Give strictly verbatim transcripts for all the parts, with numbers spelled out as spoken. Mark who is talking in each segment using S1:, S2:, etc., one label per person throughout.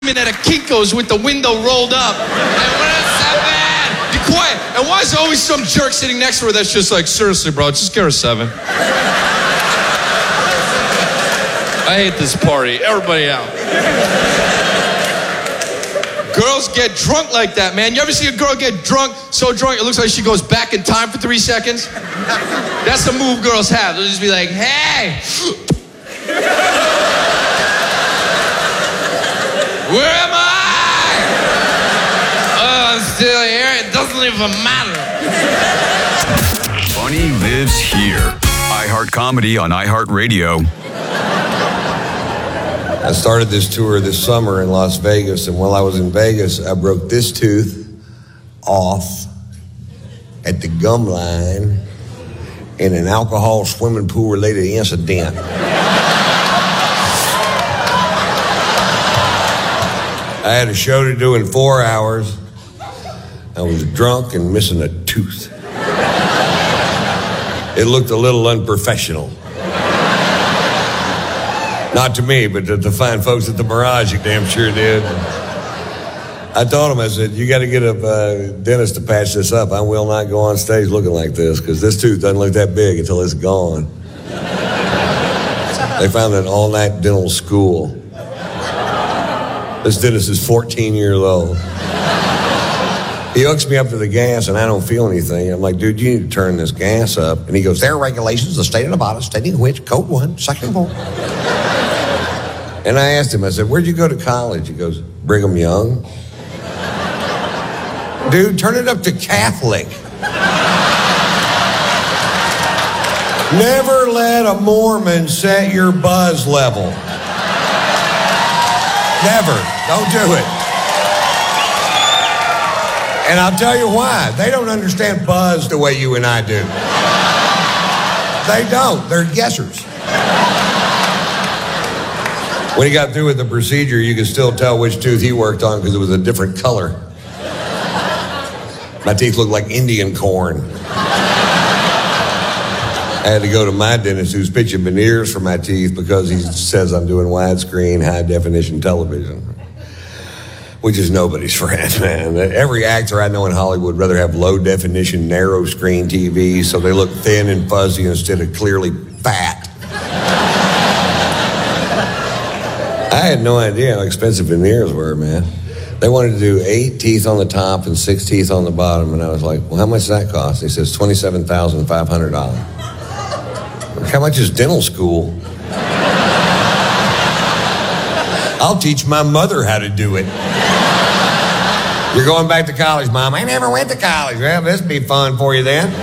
S1: at a Kinko's with the window rolled up. And when it's that bad, be quiet. And why is there always some jerk sitting next to her that's just like, seriously, bro, just give her a seven. I hate this party. Everybody out. Girls get drunk like that, man. You ever see a girl get drunk, so drunk, it looks like she goes back in time for three seconds? That's the move girls have. They'll just be like, hey! Where am I? Oh, I'm still here. It doesn't even matter.
S2: Funny lives here. iHeart Comedy on iHeartRadio.
S3: I started this tour this summer in Las Vegas, and while I was in Vegas, I broke this tooth off at the gum line in an alcohol swimming pool related incident. I had a show to do in four hours. I was drunk and missing a tooth. It looked a little unprofessional. Not to me, but to the fine folks at the Mirage, it damn sure did. I told him, I said, you got to get a uh, dentist to patch this up. I will not go on stage looking like this, because this tooth doesn't look that big until it's gone. They found an all-night dental school. This dentist is fourteen years old. He hooks me up to the gas, and I don't feel anything. I'm like, dude, you need to turn this gas up. And he goes, there are regulations, the state of Nevada, stating which, code one, section four. And I asked him, I said, where'd you go to college? He goes, Brigham Young. Dude, turn it up to Catholic. Never let a Mormon set your buzz level. Never. Don't do it. And I'll tell you why. They don't understand buzz the way you and I do. They don't. They're guessers. When he got through with the procedure, you could still tell which tooth he worked on because it was a different color. My teeth looked like Indian corn. I had to go to my dentist who's pitching veneers for my teeth because he says I'm doing widescreen, high-definition television. Which is nobody's friend, man. Every actor I know in Hollywood would rather have low-definition, narrow-screen T Vs so they look thin and fuzzy instead of clearly fat. I had no idea how expensive veneers were, man. They wanted to do eight teeth on the top and six teeth on the bottom, and I was like, well, how much does that cost? He says, twenty-seven thousand five hundred dollars. How much is dental school? I'll teach my mother how to do it. You're going back to college, Mom. I never went to college. Well, this'll be fun for you then.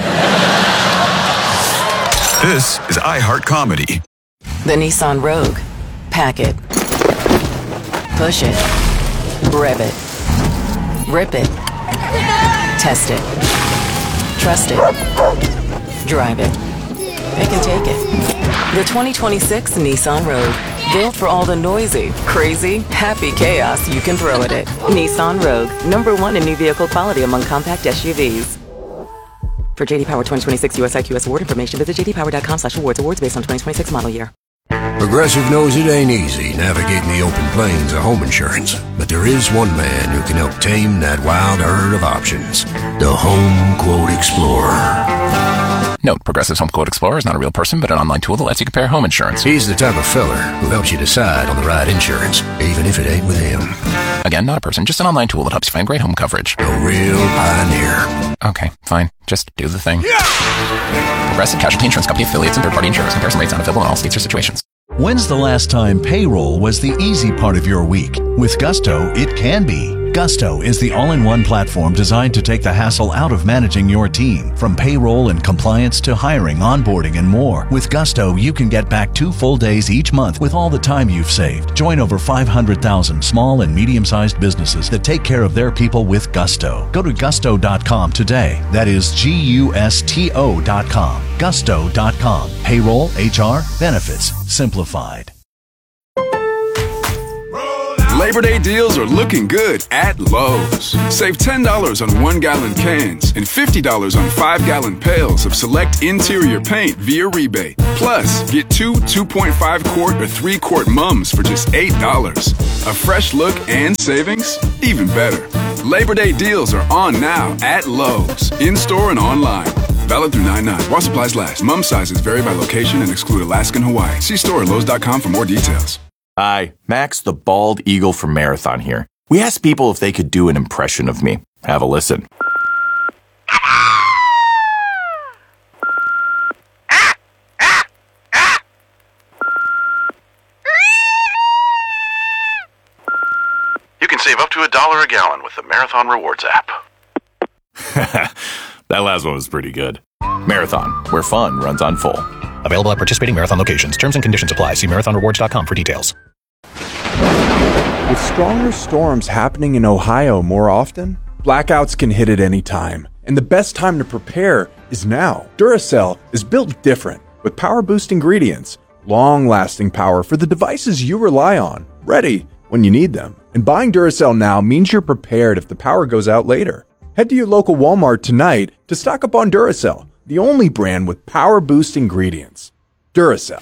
S2: This is iHeart Comedy.
S4: The Nissan Rogue. Pack it. Push it. Rev it. Rip it. Test it. Trust it. Drive it. Pick and take it. The twenty twenty-six Nissan Rogue. Built for all the noisy, crazy, happy chaos you can throw at it. Nissan Rogue. Number one in new vehicle quality among compact S U Vs. For J D Power twenty twenty-six U S I Q S award information, visit j d power dot com slash awards. Awards based on twenty twenty-six model year.
S5: Progressive knows it ain't easy navigating the open plains of home insurance, but there is one man who can help tame that wild herd of options. The Home Quote Explorer.
S6: Note, Progressive's Home Quote Explorer is not a real person, but an online tool that lets you compare home insurance.
S5: He's the type of feller who helps you decide on the right insurance, even if it ain't with him.
S6: Again, not a person, just an online tool that helps you find great home coverage.
S5: A real pioneer.
S6: Okay, fine. Just do the thing. Yeah! Progressive Casualty Insurance Company affiliates and third-party insurers. Comparison rates not available in all states or situations.
S7: When's the last time payroll was the easy part of your week? With Gusto, it can be. Gusto is the all-in-one platform designed to take the hassle out of managing your team. From payroll and compliance to hiring, onboarding, and more. With Gusto, you can get back two full days each month with all the time you've saved. Join over five hundred thousand small and medium-sized businesses that take care of their people with Gusto. Go to gusto dot com today. That is G U S T O dot com. gusto dot com. Payroll, H R, benefits, simplified.
S8: Labor Day deals are looking good at Lowe's. Save ten dollars on one-gallon cans and fifty dollars on five-gallon pails of select interior paint via rebate. Plus, get two two point five quart or three quart mums for just eight dollars. A fresh look and savings? Even better. Labor Day deals are on now at Lowe's, in-store and online. Valid through nine nine. While supplies last. Mum sizes vary by location and exclude Alaska and Hawaii. See store at Lowe's dot com for more details.
S6: Hi, Max the Bald Eagle from Marathon here. We asked people if they could do an impression of me. Have a listen.
S9: You can save up to a dollar a gallon with the Marathon Rewards app.
S6: That last one was pretty good. Marathon, where fun runs on full.
S10: Available at participating Marathon locations. Terms and conditions apply. See marathon rewards dot com for details.
S11: With stronger storms happening in Ohio more often, blackouts can hit at any time. And the best time to prepare is now. Duracell is built different, with power-boost ingredients, long-lasting power for the devices you rely on, ready when you need them. And buying Duracell now means you're prepared if the power goes out later. Head to your local Walmart tonight to stock up on Duracell, the only brand with power-boost ingredients. Duracell.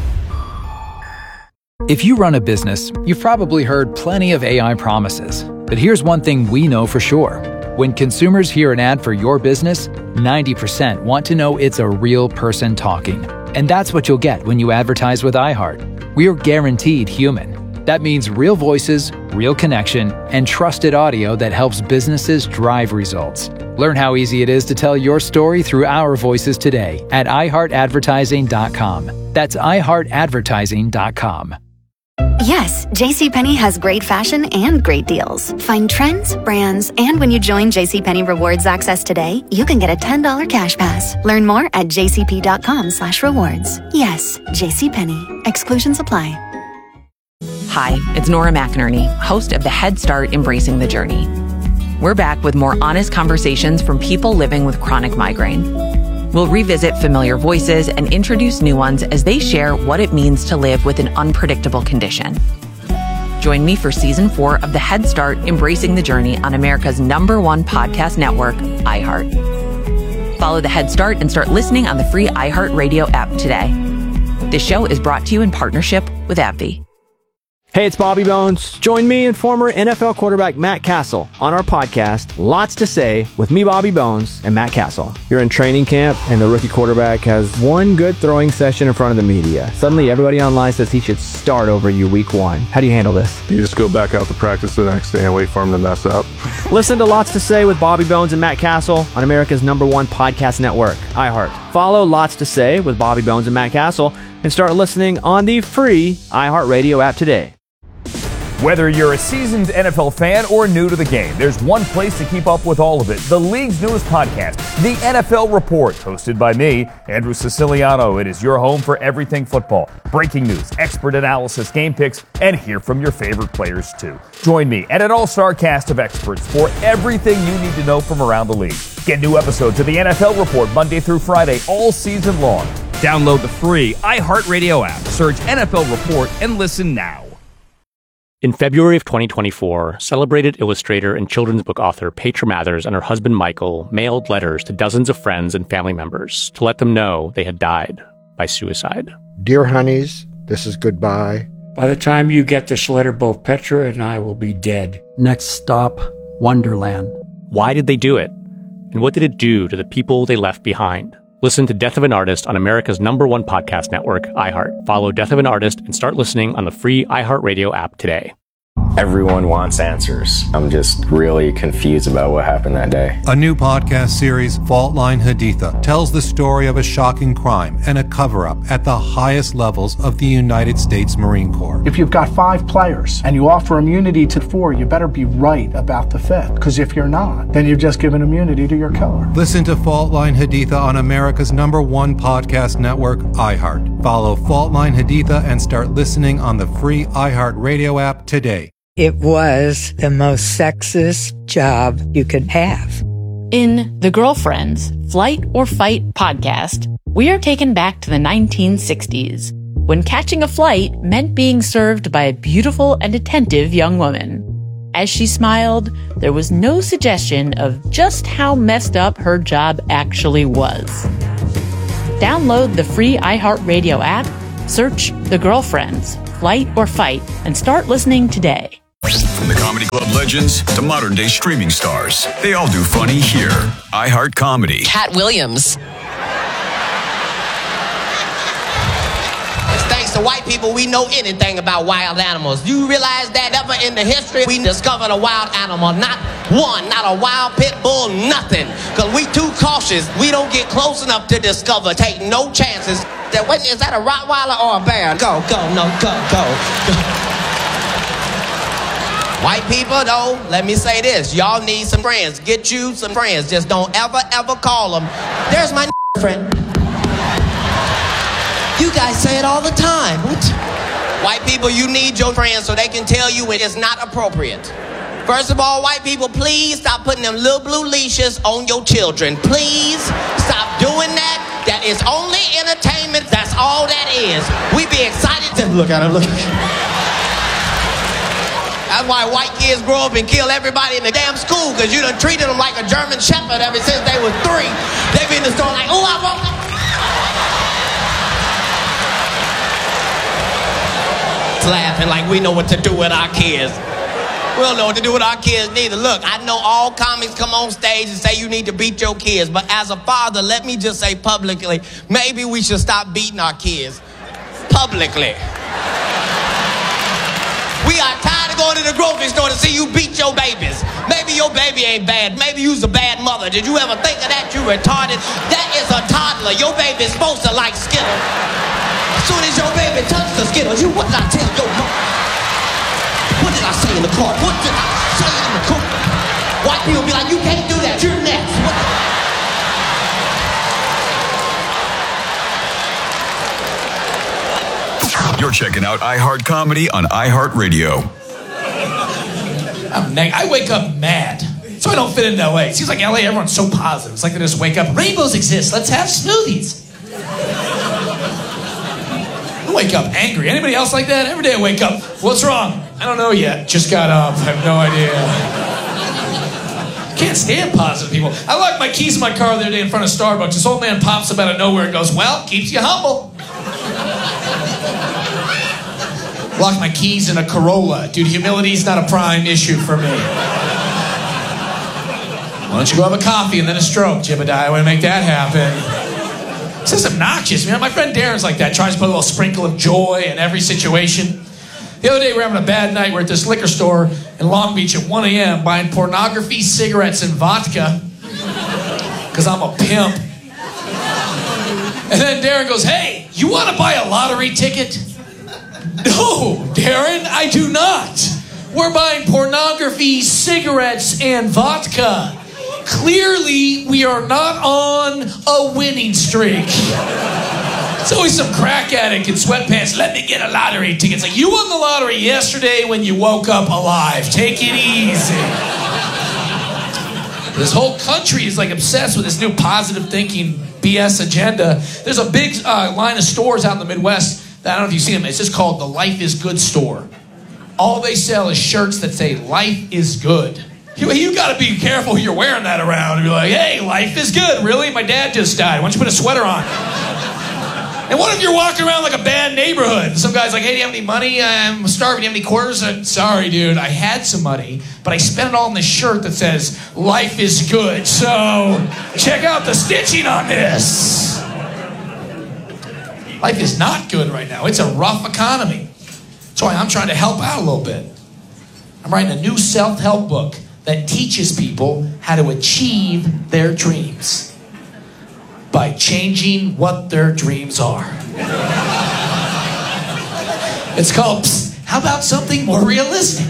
S12: If you run a business, you've probably heard plenty of A I promises. But here's one thing we know for sure. When consumers hear an ad for your business, ninety percent want to know it's a real person talking. And that's what you'll get when you advertise with iHeart. We're guaranteed human. That means real voices, real connection, and trusted audio that helps businesses drive results. Learn how easy it is to tell your story through our voices today at i heart advertising dot com. That's i heart advertising dot com.
S13: Yes, JCPenney has great fashion and great deals. Find trends, brands, and when you join JCPenney Rewards Access today, you can get a ten dollars cash pass. Learn more at j c p dot com slash rewards. Yes, JCPenney. Exclusions apply.
S14: Hi, it's Nora McInerney, host of the Head Start Embracing the Journey. We're back with more honest conversations from people living with chronic migraine. We'll revisit familiar voices and introduce new ones as they share what it means to live with an unpredictable condition. Join me for season four of the Head Start Embracing the Journey on America's number one podcast network, iHeart. Follow the Head Start and start listening on the free iHeartRadio app today. This show is brought to you in partnership with AbbVie.
S15: Hey, it's Bobby Bones. Join me and former N F L quarterback Matt Castle on our podcast, Lots to Say, with me, Bobby Bones, and Matt Castle. You're in training camp, and the rookie quarterback has one good throwing session in front of the media. Suddenly, everybody online says he should start over you week one. How do you handle this?
S16: You just go back out to practice the next day and wait for him to mess up.
S15: Listen to Lots to Say with Bobby Bones and Matt Castle on America's number one podcast network, iHeart. Follow Lots to Say with Bobby Bones and Matt Castle and start listening on the free iHeartRadio app today.
S17: Whether you're a seasoned N F L fan or new to the game, there's one place to keep up with all of it. The league's newest podcast, The N F L Report, hosted by me, Andrew Siciliano. It is your home for everything football. Breaking news, expert analysis, game picks, and hear from your favorite players too. Join me and an all-star cast of experts for everything you need to know from around the league. Get new episodes of The N F L Report Monday through Friday all season long. Download the free iHeartRadio app, search N F L Report, and listen now.
S18: In February of twenty twenty-four, celebrated illustrator and children's book author Petra Mathers and her husband Michael mailed letters to dozens of friends and family members to let them know they had died by suicide.
S19: Dear honeys, this is goodbye.
S20: By the time you get this letter, both Petra and I will be dead.
S21: Next stop, Wonderland.
S18: Why did they do it? And what did it do to the people they left behind? Listen to Death of an Artist on America's number one podcast network, iHeart. Follow Death of an Artist and start listening on the free iHeartRadio app today.
S22: Everyone wants answers. I'm just really confused about what happened that day.
S23: A new podcast series, Fault Line Haditha, tells the story of a shocking crime and a cover-up at the highest levels of the United States Marine Corps.
S24: If you've got five players and you offer immunity to four, you better be right about the fifth. Because if you're not, then you've just given immunity to your killer.
S23: Listen to Fault Line Haditha on America's number one podcast network, iHeart. Follow Fault Line Haditha and start listening on the free iHeartRadio app today.
S25: It was the most sexist job you could have.
S26: In The Girlfriends, Flight or Fight podcast, we are taken back to the nineteen sixties.
S1: when catching a flight meant being served by a beautiful and attentive young woman. As she smiled, there was no suggestion of just how messed up her job actually was. Download the free iHeartRadio app, search The Girlfriends, Flight or Fight, and start listening today.
S2: From the Comedy Club legends to modern-day streaming stars, they all do funny here. iHeart Comedy.
S3: Cat Williams.
S4: It's thanks to white people we know anything about wild animals. You realize that ever in the history we discovered a wild animal? Not one, not a wild pit bull, nothing. Because we too cautious. We don't get close enough to discover. Take no chances. That, wait, is that a Rottweiler or a bear? Go, go, no, go, go. White people, though, let me say this. Y'all need some friends. Get you some friends. Just don't ever, ever call them. There's my friend. You guys say it all the time. What? White people, you need your friends so they can tell you it is not appropriate. First of all, white people, please stop putting them little blue leashes on your children. Please stop doing that. That is only entertainment. That's all that is. We be excited to look at them. Look. That's why white kids grow up and kill everybody in the damn school, because you done treated them like a German shepherd ever since they was three. They be in the store like, oh, I want that. Laughing like we know what to do with our kids. We don't know what to do with our kids neither. Look, I know all comics come on stage and say you need to beat your kids, but as a father, let me just say publicly, maybe we should stop beating our kids. Publicly. We are tired of going to the grocery store to see you beat your babies. Maybe your baby ain't bad. Maybe you's a bad mother. Did you ever think of that? You retarded. That is a toddler. Your baby's supposed to like Skittles. As soon as your baby touches the Skittles, you, what did I tell your mom? What did I say in the car? What did I say in the car? White people be like, you can't do that. You're next. What?
S2: You're checking out iHeart Comedy on iHeartRadio.
S5: I'm neg- I wake up mad, so I don't fit into L A. It seems like L A, everyone's so positive. It's like they just wake up, rainbows exist, let's have smoothies. I wake up angry. Anybody else like that? Every day I wake up, what's wrong? I don't know yet. Just got up, I have no idea. Can't stand positive people. I locked my keys in my car the other day in front of Starbucks. This old man pops up out of nowhere and goes, well, keeps you humble. Locked my keys in a Corolla. Dude, humility's not a prime issue for me. Why don't you go have a coffee and then a stroke, Jebediah? I want to make that happen. It's just obnoxious. Man, my friend Darren's like that. Tries to put a little sprinkle of joy in every situation. The other day we were having a bad night. We're at this liquor store in Long Beach at one a.m. buying pornography, cigarettes, and vodka. Because I'm a pimp. And then Darren goes, hey, you want to buy a lottery ticket? No, Darren, I do not. We're buying pornography, cigarettes, and vodka. Clearly, we are not on a winning streak. It's always some crack addict in sweatpants. Let me get a lottery ticket. It's like, you won the lottery yesterday when you woke up alive. Take it easy. This whole country is like obsessed with this new positive thinking B S agenda. There's a big uh, line of stores out in the Midwest. I don't know if you've seen them. It's just called the Life is Good store. All they sell is shirts that say, life is good. You, you got to be careful who you're wearing that around. You're like, hey, life is good. Really? My dad just died. Why don't you put a sweater on? And what if you're walking around like a bad neighborhood? Some guy's like, hey, do you have any money? I'm starving. Do you have any quarters? Uh, Sorry, dude. I had some money, but I spent it all in this shirt that says, life is good. So check out the stitching on this. Life is not good right now. It's a rough economy. That's why I'm trying to help out a little bit. I'm writing a new self-help book that teaches people how to achieve their dreams by changing what their dreams are. It's called, Psst, how about something more realistic?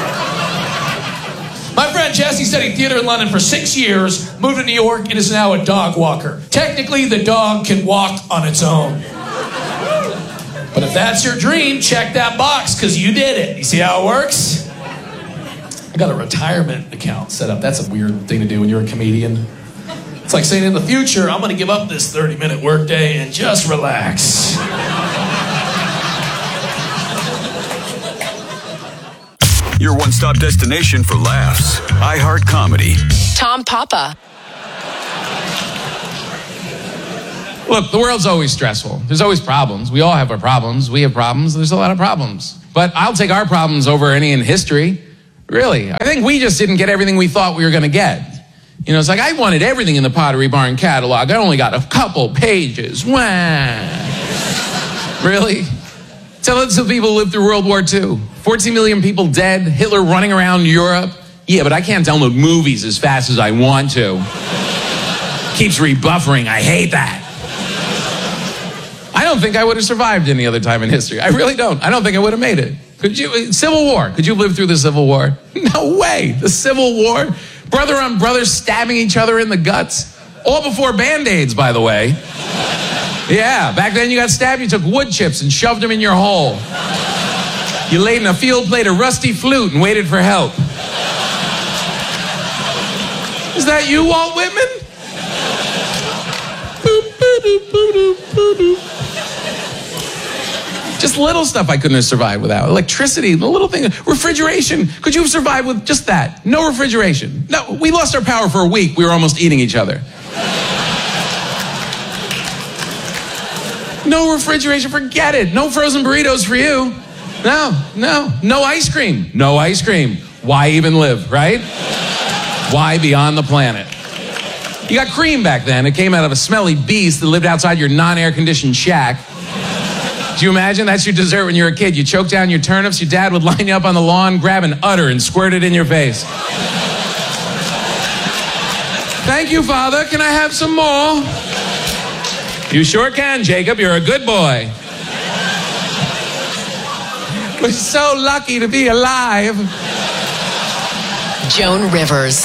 S5: My friend Jesse studied theater in London for six years, moved to New York, and is now a dog walker. Technically, the dog can walk on its own. But if that's your dream, check that box, because you did it. You see how it works? I got a retirement account set up. That's a weird thing to do when you're a comedian. It's like saying in the future, I'm going to give up this thirty-minute workday and just relax.
S2: your one-stop destination for laughs. iHeart Comedy.
S3: Tom Papa.
S5: Look, the world's always stressful. There's always problems. We all have our problems. We have problems. There's a lot of problems. But I'll take our problems over any in history. Really. I think we just didn't get everything we thought we were going to get. You know, it's like I wanted everything in the Pottery Barn catalog. I only got a couple pages. Wah. Really? Tell it to people who lived through World War Two. fourteen million people dead, Hitler running around Europe. Yeah, but I can't download movies as fast as I want to. Keeps rebuffering. I hate that. I don't think I would have survived any other time in history. I really don't. I don't think I would have made it. Could you? Civil War. Could you live through the Civil War? No way. The Civil War. Brother on brother stabbing each other in the guts. All before Band-Aids, by the way. Yeah, back then you got stabbed, you took wood chips and shoved them in your hole. You laid in a field, played a rusty flute, and waited for help. Is that you, Walt Whitman? Just little stuff I couldn't have survived without. Electricity, the little thing. Refrigeration. Could you have survived with just that? No refrigeration. No, we lost our power for a week. We were almost eating each other. No refrigeration. Forget it. No frozen burritos for you. No, no. No ice cream. No ice cream. Why even live, right? Why be on the planet? You got cream back then. It came out of a smelly beast that lived outside your non-air-conditioned shack. Do you imagine that's your dessert when you're a kid? You choke down your turnips, your dad would line you up on the lawn, grab an udder, and squirt it in your face. Thank you, Father. Can I have some more? You sure can, Jacob. You're a good boy. We're so lucky to be alive.
S3: Joan Rivers.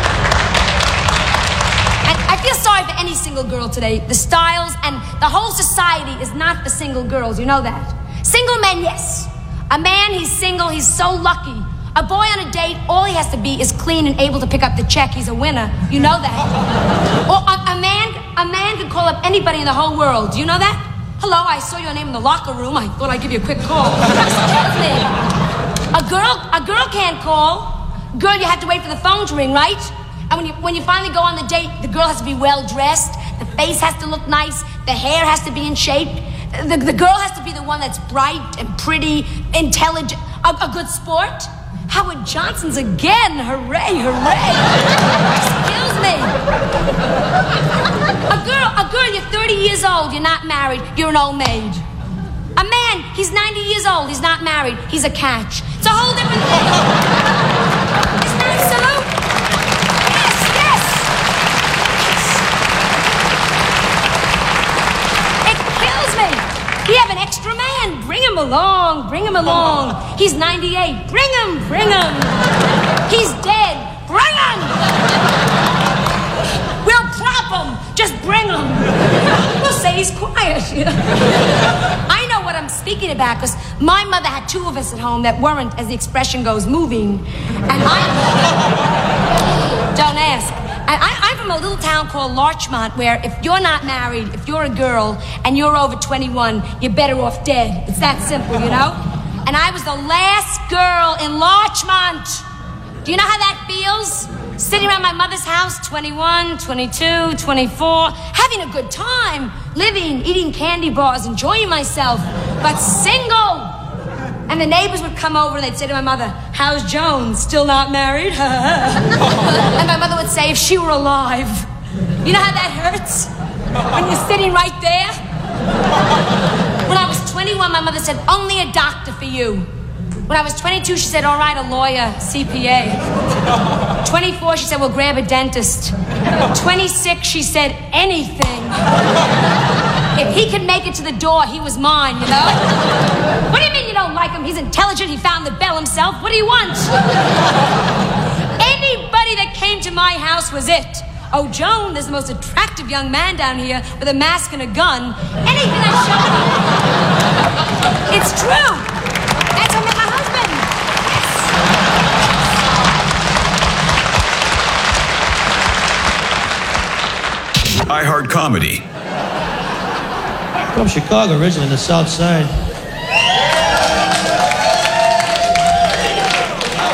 S6: I feel sorry for any single girl today. The styles and the whole society is not for single girls. You know that. Single men, yes. A man, he's single, he's so lucky. A boy on a date, all he has to be is clean and able to pick up the check. He's a winner. You know that. Or a, a man, a man can call up anybody in the whole world. Do you know that? Hello, I saw your name in the locker room. I thought I'd give you a quick call. Excuse me. A girl, a girl can't call. Girl, you have to wait for the phone to ring, right? And when you, when you finally go on the date, the girl has to be well-dressed, the face has to look nice, the hair has to be in shape, the, the girl has to be the one that's bright and pretty, intelligent, a, a good sport. Howard Johnson's again, hooray, hooray. Excuse me. A girl, a girl, you're thirty years old, you're not married, you're an old maid. A man, he's ninety years old, he's not married, he's a catch. It's a whole different thing. Isn't that so? We have an extra man. Bring him along. Bring him along. He's ninety-eight. Bring him. Bring him. He's dead. Bring him. We'll prop him. Just bring him. We'll say he's quiet. I know what I'm speaking about because my mother had two of us at home that weren't, as the expression goes, moving. And I... Don't ask. And I, I'm from a little town called Larchmont where if you're not married, if you're a girl, and you're over twenty-one, you're better off dead. It's that simple, you know? And I was the last girl in Larchmont. Do you know how that feels? Sitting around my mother's house, twenty-one, twenty-two, twenty-four, having a good time, living, eating candy bars, enjoying myself, but single. And the neighbors would come over and they'd say to my mother, how's Joan? Still not married? And my mother would say, if she were alive. You know how that hurts? When you're sitting right there? When I was twenty-one, my mother said, only a doctor for you. When I was twenty-two, she said, all right, a lawyer, C P A. twenty-four, she said, well, grab a dentist. twenty-six, she said, anything. If he could make it to the door, he was mine, you know? What do you mean you don't like him? He's intelligent, he found the bell himself. What do you want? Anybody that came to my house was it. Oh, Joan, there's the most attractive young man down here with a mask and a gun. Anything I show me. It's true. That's how I met my husband.
S2: Yes. iHeart Comedy.
S7: From Chicago, originally, the South Side.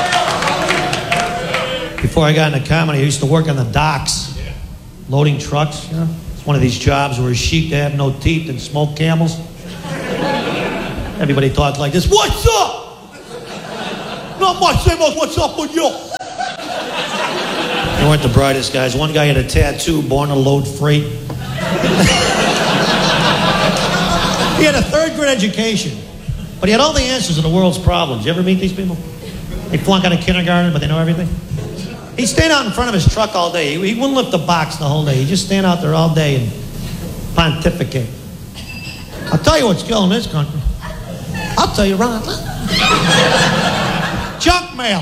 S7: Before I got into comedy, I used to work on the docks, loading trucks, you know. It's one of these jobs where sheep, they have no teeth and smoke camels. Everybody talked like this, what's up? Not much, same old, what's up with you? They weren't the brightest guys. One guy had a tattoo, born to load freight. He had a third grade education, but he had all the answers to the world's problems. You ever meet these people? They flunk out of kindergarten, but they know everything. He'd stand out in front of his truck all day. He, he wouldn't lift the box the whole day. He'd just stand out there all day and pontificate. I'll tell you what's killing this country. I'll tell you right now. Junk mail.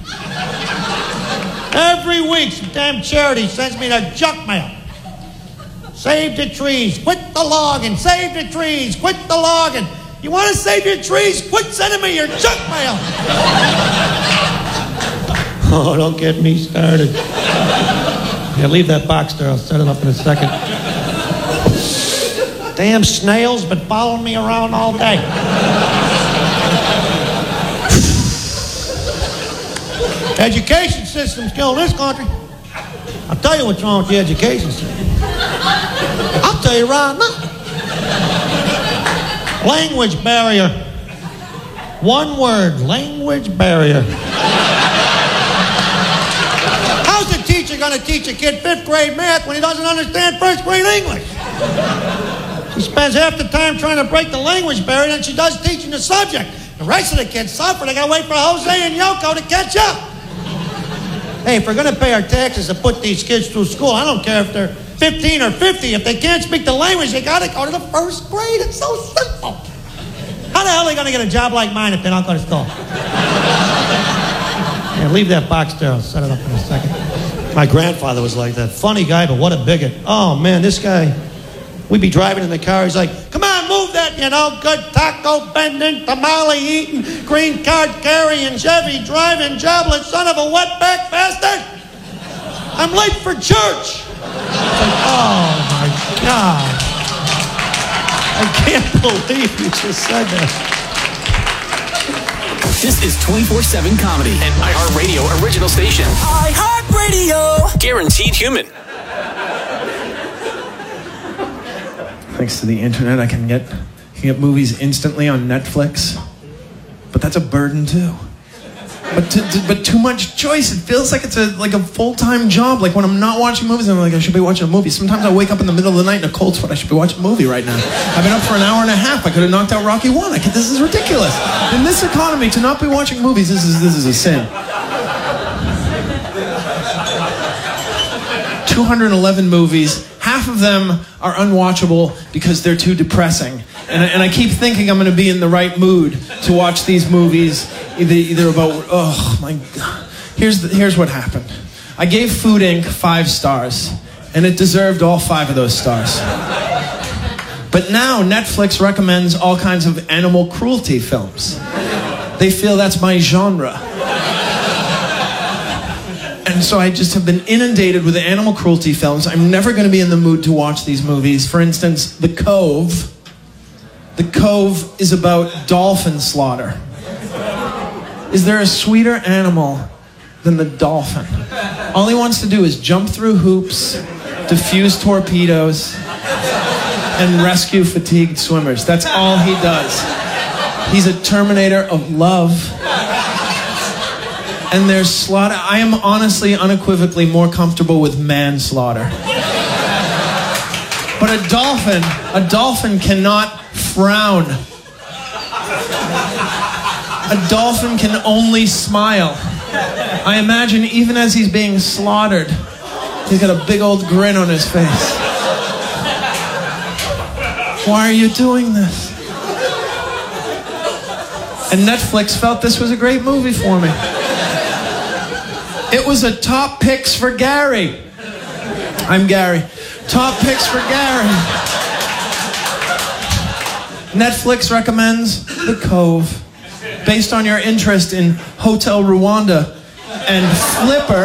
S7: Every week, some damn charity sends me their junk mail. Save the trees, quit the logging. Save the trees, quit the logging. You want to save your trees? Quit sending me your junk mail. Oh, don't get me started. Yeah, leave that box there. I'll set it up in a second. Damn snails been following me around all day. Education system's killing this country. I'll tell you what's wrong with the education system. I'll tell you right now. Language barrier. One word, language barrier. How's a teacher going to teach a kid fifth grade math when he doesn't understand first grade English? She spends half the time trying to break the language barrier than she does teaching the subject. The rest of the kids suffer. They got to wait for Jose and Yoko to catch up. Hey, if we're going to pay our taxes to put these kids through school, I don't care if they're fifteen or fifty. If they can't speak the language, they got to go to the first grade. It's so simple. How the hell are they going to get a job like mine if they don't go to school? Yeah, leave that box there. I'll set it up in a second. My grandfather was like that. Funny guy, but what a bigot. Oh, man, this guy, we'd be driving in the car. He's like, come on, move that, you know, good taco bending, tamale eating, green card carrying, Chevy driving, jobless son of a wetback bastard. I'm late for church. Like, oh, my God. I can't believe you just said that.
S8: This is twenty-four seven Comedy, an iHeartRadio original station. iHeartRadio! Guaranteed human.
S9: Thanks to the internet, I can get, can get movies instantly on Netflix. But that's a burden, too. But to, to, but too much choice. It feels like it's a like a full-time job. Like when I'm not watching movies, I'm like, I should be watching a movie. Sometimes I wake up in the middle of the night in a cold sweat. I should be watching a movie right now. I've been up for an hour and a half. I could have knocked out Rocky One. I could, this is ridiculous. In this economy, to not be watching movies, this is this is a sin. two hundred eleven movies. Half of them are unwatchable because they're too depressing. And I, and I keep thinking I'm going to be in the right mood to watch these movies, either, either about, oh my God. Here's, the, here's what happened. I gave Food Incorporated five stars, and it deserved all five of those stars. But now Netflix recommends all kinds of animal cruelty films. They feel that's my genre. And so I just have been inundated with animal cruelty films. I'm never going to be in the mood to watch these movies. For instance, The Cove. The Cove is about dolphin slaughter. Is there a sweeter animal than the dolphin? All he wants to do is jump through hoops, defuse torpedoes, and rescue fatigued swimmers. That's all he does. He's a terminator of love. And there's slaughter. I am honestly, unequivocally more comfortable with manslaughter. But a dolphin, a dolphin cannot frown. A dolphin can only smile. I imagine even as he's being slaughtered, he's got a big old grin on his face. Why are you doing this? And Netflix felt this was a great movie for me. It was a top picks for Gary. I'm Gary. Top picks for Gary. Netflix recommends The Cove. Based on your interest in Hotel Rwanda and Flipper.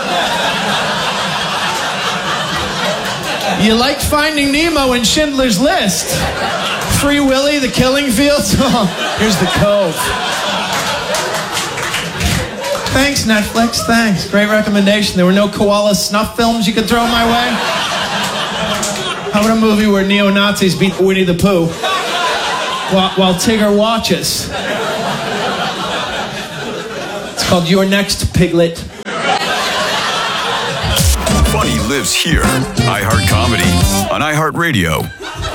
S9: You liked Finding Nemo and Schindler's List. Free Willy, The Killing Fields. Oh, here's The Cove. Thanks, Netflix. Thanks. Great recommendation. There were no koala snuff films you could throw my way? How about a movie where neo-Nazis beat Winnie the Pooh while, while Tigger watches? It's called Your Next Piglet.
S2: Funny lives here. iHeart Comedy on iHeartRadio.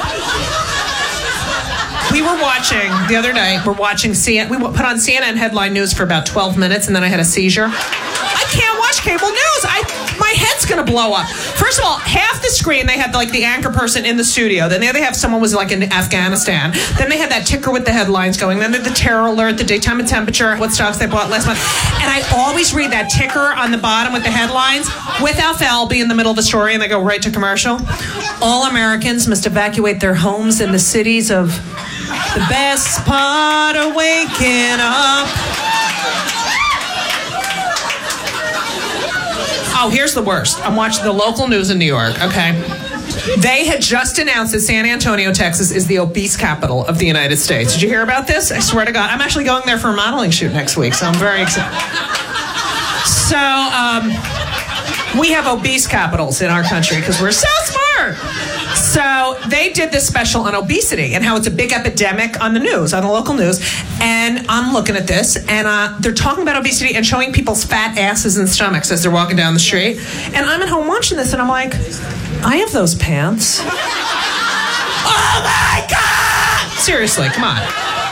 S10: We were watching, the other night, we're watching C N N. We put on C N N headline news for about twelve minutes, and then I had a seizure. I can't watch cable news. I, my head's going to blow up. First of all, half the screen, they had like the anchor person in the studio. Then they have someone was like in Afghanistan. Then they had that ticker with the headlines going. Then the terror alert, the daytime and temperature, what stocks they bought last month. And I always read that ticker on the bottom with the headlines. Without fail, I'll be in the middle of the story, and they go right to commercial. All Americans must evacuate their homes in the cities of... The best part of waking up. Oh, here's the worst. I'm watching the local news in New York, okay? They had just announced that San Antonio, Texas is the obese capital of the United States. Did you hear about this? I swear to God. I'm actually going there for a modeling shoot next week, so I'm very excited. So, um, we have obese capitals in our country because we're so smart. So they did this special on obesity and how it's a big epidemic on the news, on the local news. And I'm looking at this, and uh, they're talking about obesity and showing people's fat asses and stomachs as they're walking down the street. And I'm at home watching this, and I'm like, I have those pants. Oh, my God! Seriously, come on.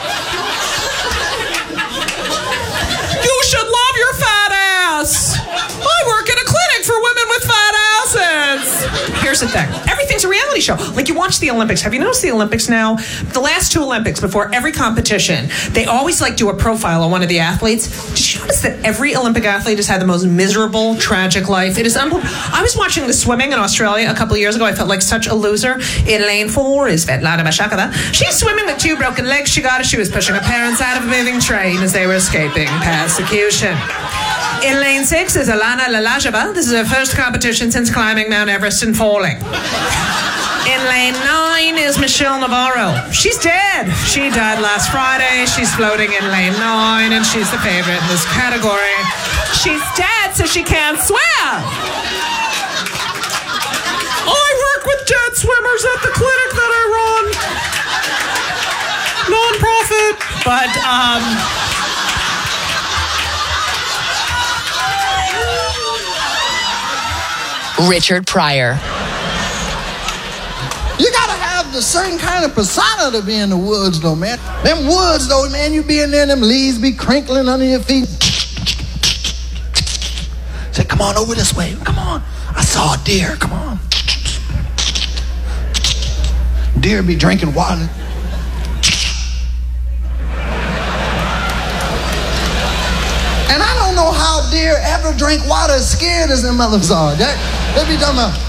S10: You should love your fat ass. I work in a clinic for women with fat asses. Here's the thing. Everything's a reality show. Like, you watch the Olympics. Have you noticed the Olympics now? The last two Olympics, before every competition, they always, like, do a profile on one of the athletes. Did you notice that every Olympic athlete has had the most miserable, tragic life? It is unbelievable. I was watching the swimming in Australia a couple of years ago. I felt like such a loser. In lane four is Svetlana Mashakova. She's swimming with two broken legs. She got it. She was pushing her parents out of a moving train as they were escaping persecution. In lane six is Alana Lalajava. This is her first competition since climbing Mount Everest and falling. In lane nine is Michelle Navarro. She's dead. She died last Friday. She's floating in lane nine, and she's the favorite in this category. She's dead, so she can't swim. I work with dead swimmers at the clinic that I run. Non-profit. But, um...
S3: Richard Pryor.
S11: You gotta have the certain kind of persona to be in the woods, though, man. Them woods, though, man, you be in there, them leaves be crinkling under your feet. Say, come on over this way. Come on. I saw a deer. Come on. Deer be drinking water. And I don't know how deer ever drink water as scared as them mothers are. They, they be talking about.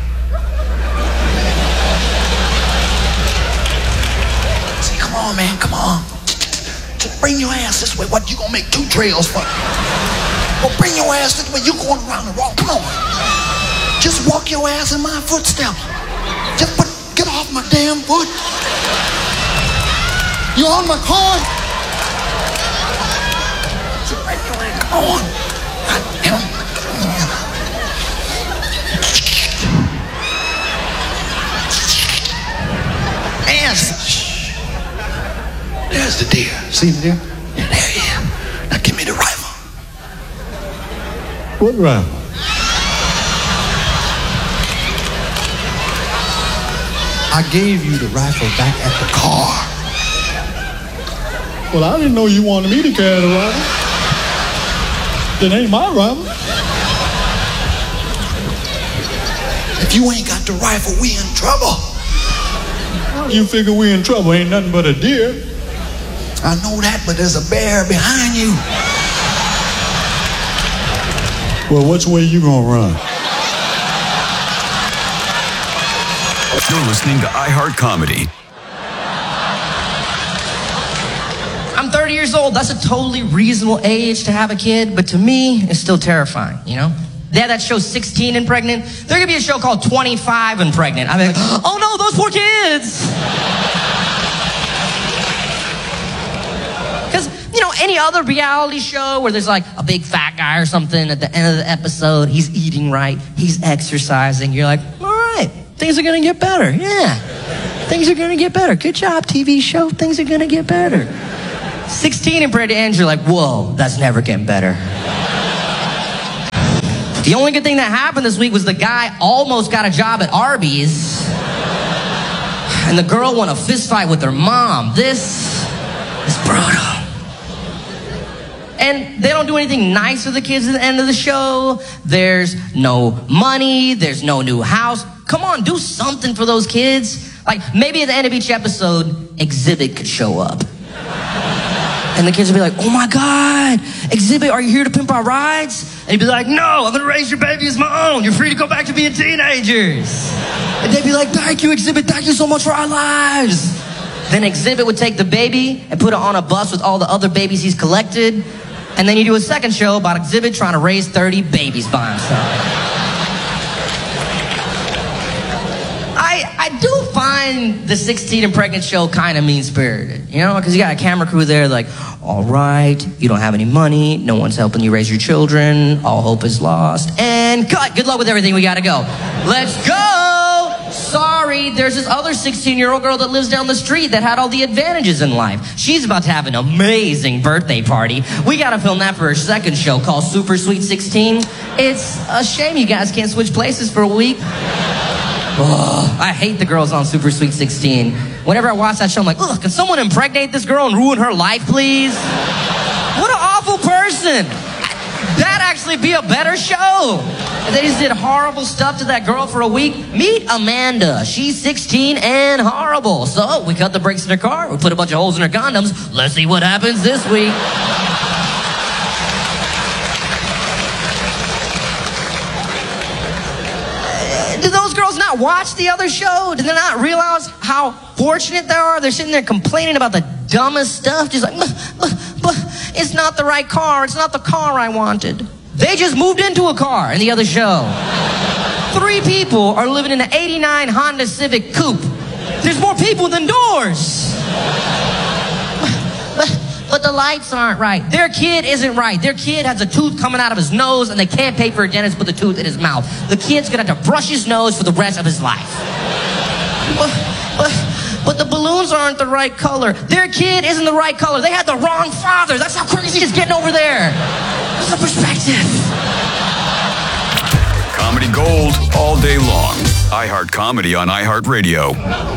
S11: Say, come on, man, come on. Just bring your ass this way. What, you gonna make two trails for? Well, bring your ass this way. You going around the wall. Come on. Just walk your ass in my footsteps. Just put, get off my damn foot. You on my car? Come on. There's the deer. See the deer? Yeah, there he is. Now give me the rifle.
S7: What rifle?
S11: I gave you the rifle back at the car.
S7: Well, I didn't know you wanted me to carry the rifle. That ain't my rifle.
S11: If you ain't got the rifle, we in trouble.
S7: You figure we in trouble? Ain't nothing but a deer.
S11: I know that, but there's a bear behind you.
S7: Well, which way you gonna run?
S2: You're listening to iHeart Comedy.
S12: I'm thirty years old. That's a totally reasonable age to have a kid, but to me, it's still terrifying, you know? They had that show sixteen and Pregnant. There's gonna be a show called twenty-five and Pregnant. I'm like, oh no, those poor kids! Because, you know, any other reality show where there's like a big fat guy or something at the end of the episode, he's eating right, he's exercising, you're like, all right, things are gonna get better. Yeah, things are gonna get better. Good job, T V show, things are gonna get better. sixteen and Brady ends, you're like, whoa, that's never getting better. The only good thing that happened this week was the guy almost got a job at Arby's. And the girl won a fist fight with her mom. This is brutal. And they don't do anything nice for the kids at the end of the show. There's no money. There's no new house. Come on, do something for those kids. Like, maybe at the end of each episode, Exhibit could show up. And the kids would be like, oh my God, Exhibit, are you here to pimp our rides? And he'd be like, no, I'm gonna raise your baby as my own. You're free to go back to being teenagers. And they'd be like, thank you, Exhibit, thank you so much for our lives. Then Exhibit would take the baby and put it on a bus with all the other babies he's collected. And then you do a second show about Exhibit trying to raise thirty babies by himself. I, I do find the sixteen and Pregnant show kind of mean-spirited, you know, because you got a camera crew there like, all right, you don't have any money, no one's helping you raise your children, all hope is lost, and cut. Good luck with everything, we gotta go. Let's go! Sorry, there's this other sixteen-year-old girl that lives down the street that had all the advantages in life. She's about to have an amazing birthday party. We gotta film that for her second show called Super Sweet sixteen. It's a shame you guys can't switch places for a week. Oh, I hate the girls on Super Sweet sixteen. Whenever I watch that show, I'm like, ugh, can someone impregnate this girl and ruin her life, please? What an awful person. That'd actually be a better show. If they just did horrible stuff to that girl for a week. Meet Amanda. She's sixteen and horrible. So we cut the brakes in her car, we put a bunch of holes in her condoms. Let's see what happens this week. Do those girls not watch the other show? Do they not realize how fortunate they are? They're sitting there complaining about the dumbest stuff. Just like, but, but, but it's not the right car. It's not the car I wanted. They just moved into a car in the other show. Three people are living in an eighty-nine Honda Civic Coupe. There's more people than doors. But, but the lights aren't right. Their kid isn't right. Their kid has a tooth coming out of his nose and they can't pay for a dentist to put the tooth in his mouth. The kid's gonna have to brush his nose for the rest of his life. But, but, but the balloons aren't the right color. Their kid isn't the right color. They had the wrong father. That's how crazy it's getting over there. That's the perspective.
S2: Comedy gold all day long. iHeart Comedy on iHeartRadio.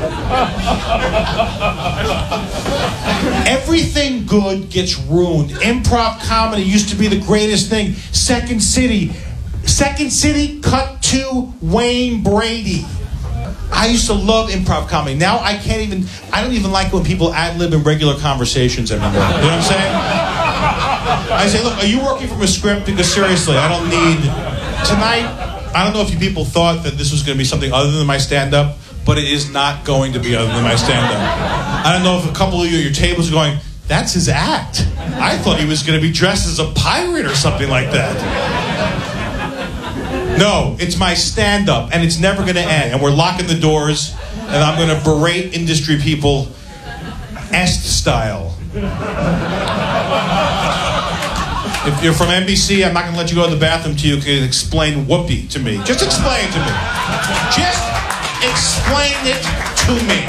S13: Everything good gets ruined. Improv comedy used to be the greatest thing. Second City. Second City cut to Wayne Brady. I used to love improv comedy. Now I can't even, I don't even like when people ad-lib in regular conversations anymore. You know what I'm saying? I say, look, are you working from a script? Because seriously, I don't need, tonight, I don't know if you people thought that this was going to be something other than my stand-up, but it is not going to be other than my stand-up. I don't know if a couple of you at your tables are going, that's his act. I thought he was going to be dressed as a pirate or something like that. No, it's my stand-up, and it's never going to end. And we're locking the doors, and I'm going to berate industry people Est style. If you're from N B C, I'm not going to let you go to the bathroom till you can explain whoopee to me. Just explain it to me. Just explain it to me.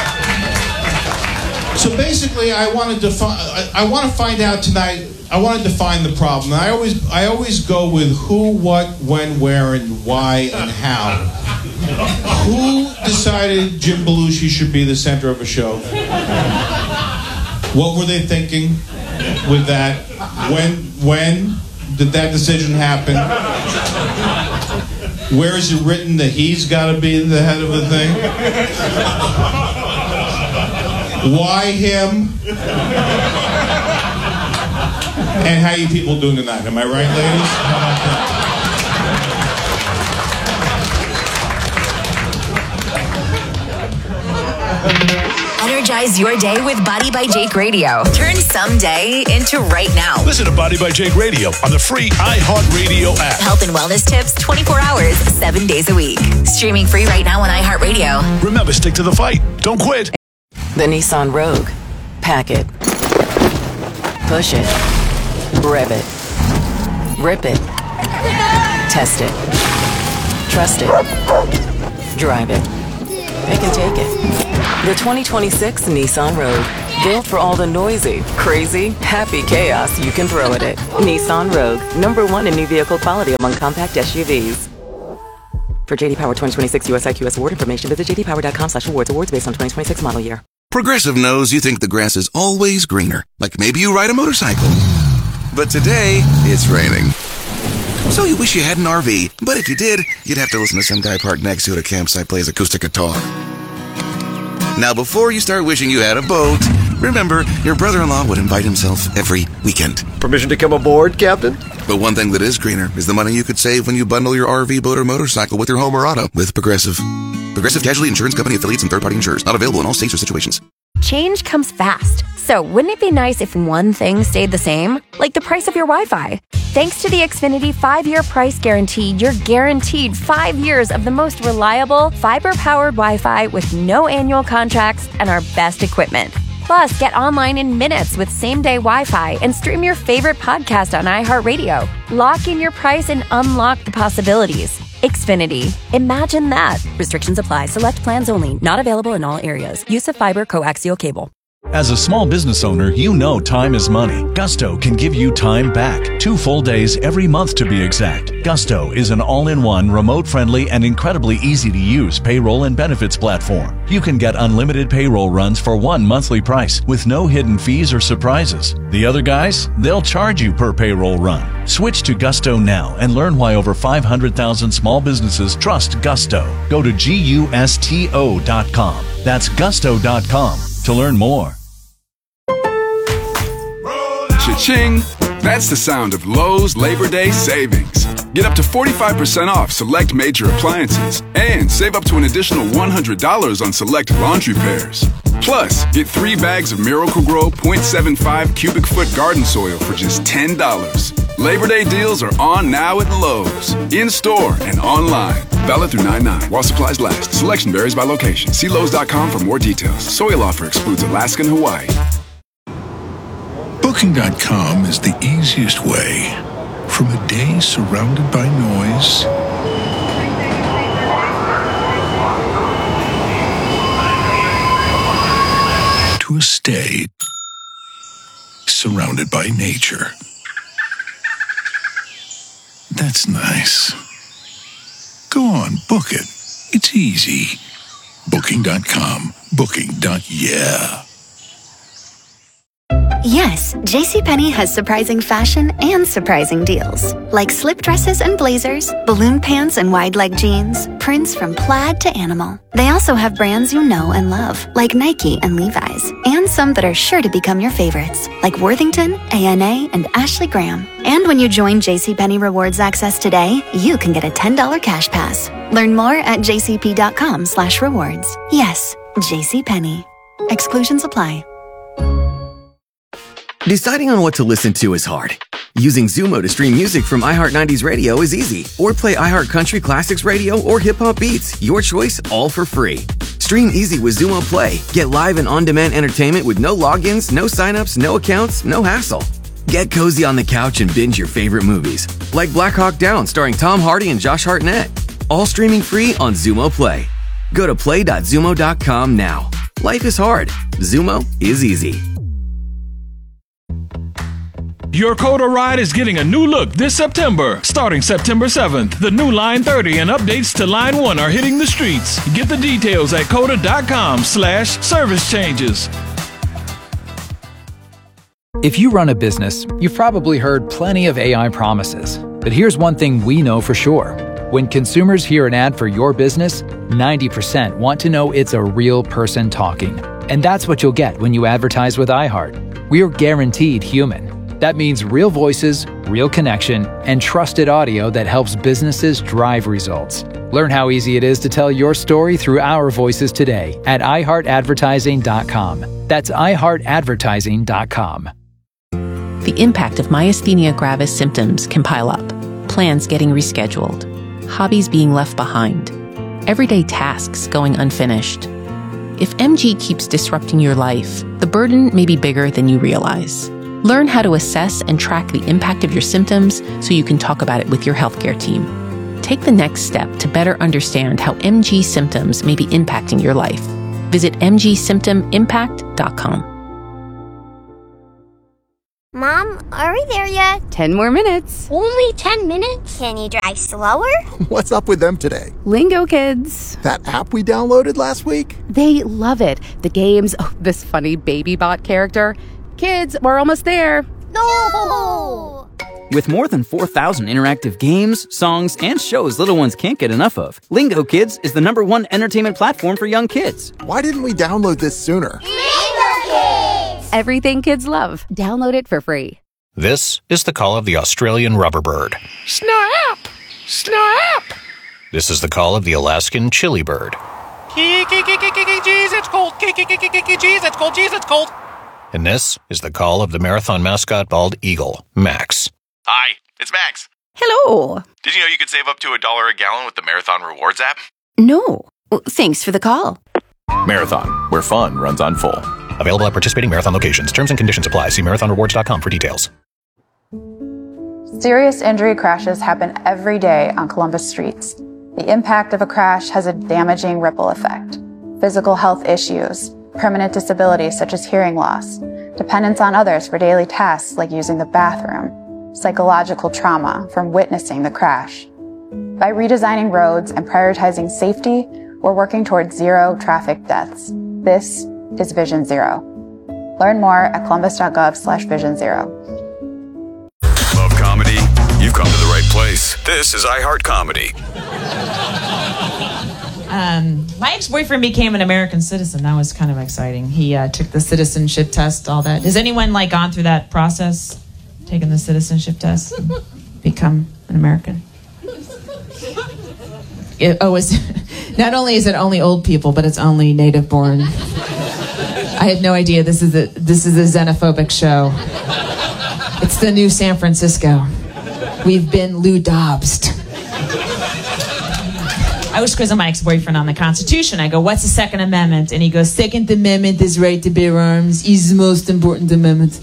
S13: So basically, I wanted to fi- I, I want to find out tonight. I want to define the problem. I always I always go with who, what, when, where, and why, and how. Who decided Jim Belushi should be the center of a show? What were they thinking with that? When when did that decision happen? Where is it written that he's got to be the head of the thing? Why him? And how you people doing tonight? Am I right, ladies?
S14: Energize your day with Body by Jake Radio. Turn someday into right now.
S15: Listen to Body by Jake Radio on the free iHeartRadio app.
S14: Health and wellness tips twenty-four hours, seven days a week. Streaming free right now on iHeartRadio.
S15: Remember, stick to the fight. Don't quit.
S16: The Nissan Rogue. Pack it. Push it. Rev it. Rip it. Test it. Trust it. Drive it. Pick and take it. The twenty twenty-six Nissan Rogue. Built for all the noisy, crazy, happy chaos you can throw at it. Nissan Rogue. Number one in new vehicle quality among compact S U Vs. For J D Power twenty twenty-six U S I Q S award information, visit j d power dot com slash awards. Awards based on twenty twenty-six model year.
S17: Progressive knows you think the grass is always greener. Like maybe you ride a motorcycle. But today, it's raining. So you wish you had an R V. But if you did, you'd have to listen to some guy parked next to it at a campsite plays acoustic guitar. Now, before you start wishing you had a boat, remember, your brother-in-law would invite himself every weekend.
S19: Permission to come aboard, Captain?
S17: But one thing that is greener is the money you could save when you bundle your R V, boat, or motorcycle with your home or auto with Progressive. Progressive Casualty Insurance Company affiliates and third-party insurers. Not available in all states or situations.
S20: Change comes fast. So wouldn't it be nice if one thing stayed the same? Like the price of your Wi-Fi. Thanks to the Xfinity five-year price guarantee, you're guaranteed five years of the most reliable, fiber-powered Wi-Fi with no annual contracts and our best equipment. Plus, get online in minutes with same-day Wi-Fi and stream your favorite podcast on iHeartRadio. Lock in your price and unlock the possibilities. Xfinity. Imagine that. Restrictions apply. Select plans only. Not available in all areas. Use of fiber coaxial cable.
S21: As a small business owner, you know time is money. Gusto can give you time back. Two full days every month to be exact. Gusto is an all-in-one, remote-friendly, and incredibly easy-to-use payroll and benefits platform. You can get unlimited payroll runs for one monthly price with no hidden fees or surprises. The other guys, they'll charge you per payroll run. Switch to Gusto now and learn why over five hundred thousand small businesses trust Gusto. Go to gusto dot com. That's gusto dot com to learn more.
S26: Cha-ching! That's the sound of Lowe's Labor Day savings. Get up to forty-five percent off select major appliances and save up to an additional one hundred dollars on select laundry pairs. Plus, get three bags of Miracle-Gro point seven five cubic foot garden soil for just ten dollars. Labor Day deals are on now at Lowe's. In-store and online. Valid through nine nine while supplies last. Selection varies by location. See Lowe's dot com for more details. Soil offer excludes Alaska and Hawaii.
S15: Booking dot com is the easiest way. From a day surrounded by noise to a stay surrounded by nature. That's nice. Go on, book it. It's easy. Booking dot com. Booking. Yeah.
S27: Yes, JCPenney has surprising fashion and surprising deals. Like slip dresses and blazers, balloon pants and wide leg jeans, prints from plaid to animal. They also have brands you know and love, like Nike and Levi's, and some that are sure to become your favorites, like Worthington, A N A, and Ashley Graham. And when you join JCPenney Rewards Access today, you can get a ten dollars cash pass. Learn more at jcp.com slash rewards. Yes, JCPenney. Exclusions apply.
S28: Deciding on what to listen to is hard. Using Zumo to stream music from iHeart nineties Radio is easy. Or play iHeart Country Classics Radio or Hip Hop Beats. Your choice, all for free. Stream easy with Zumo Play. Get live and on-demand entertainment with no logins, no signups, no accounts, no hassle. Get cozy on the couch and binge your favorite movies. Like Black Hawk Down starring Tom Hardy and Josh Hartnett. All streaming free on Zumo Play. Go to play dot zumo dot com now. Life is hard. Zumo is easy.
S29: Your Coda ride is getting a new look this September. Starting September seventh, the new Line thirty and updates to Line one are hitting the streets. Get the details at coda dot com slash service changes.
S30: If you run a business, you've probably heard plenty of A I promises. But here's one thing we know for sure. When consumers hear an ad for your business, ninety percent want to know it's a real person talking. And that's what you'll get when you advertise with iHeart. We're guaranteed human. That means real voices, real connection, and trusted audio that helps businesses drive results. Learn how easy it is to tell your story through our voices today at i heart advertising dot com. That's i heart advertising dot com.
S31: The impact of myasthenia gravis symptoms can pile up. Plans getting rescheduled. Hobbies being left behind. Everyday tasks going unfinished. If M G keeps disrupting your life, the burden may be bigger than you realize. Learn how to assess and track the impact of your symptoms so you can talk about it with your healthcare team. Take the next step to better understand how M G symptoms may be impacting your life. Visit m g symptom impact dot com.
S1: Mom, are we there yet?
S4: Ten more minutes.
S1: Only ten minutes? Can you drive slower?
S5: What's up with them today?
S4: Lingo Kids.
S5: That app we downloaded last week?
S4: They love it. The games, oh, this funny baby bot character. Kids, we're almost there.
S1: No!
S6: With more than four thousand interactive games, songs, and shows little ones can't get enough of, Lingo Kids is the number one entertainment platform for young kids.
S5: Why didn't we download this sooner?
S1: Lingo Kids!
S4: Everything kids love. Download it for free.
S8: This is the call of the Australian rubberbird.
S9: Snap! Snap!
S8: This is the call of the Alaskan chili bird.
S9: Jeez, it's cold. Jeez, it's cold. Jeez, it's cold.
S8: And this is the call of the marathon mascot bald eagle, Max.
S18: Hi, it's Max.
S4: Hello.
S18: Did you know you could save up to a dollar a gallon with the Marathon Rewards app?
S4: No. Well, thanks for the call.
S8: Marathon, where fun runs on full. Available at participating Marathon locations. Terms and conditions apply. See marathon rewards dot com for details.
S22: Serious injury crashes happen every day on Columbus streets. The impact of a crash has a damaging ripple effect. Physical health issues, permanent disabilities such as hearing loss, dependence on others for daily tasks like using the bathroom, psychological trauma from witnessing the crash. By redesigning roads and prioritizing safety, we're working towards zero traffic deaths. This is Vision Zero. Learn more at columbus.gov slash vision zero.
S2: Love comedy? You've come to the right place. This is iHeart Comedy.
S10: Um, my ex-boyfriend became an American citizen. That was kind of exciting. He uh, took the citizenship test, all that. Has anyone like gone through that process, taken the citizenship test, become an American? It, oh, it's, not only is it only old people, but it's only native-born. I had no idea this is a this is a xenophobic show. It's the new San Francisco. We've been Lou Dobbsed. I was quizzing my ex-boyfriend on the Constitution. I go, what's the Second Amendment? And he goes, Second Amendment is right to bear arms. Is the most important amendment.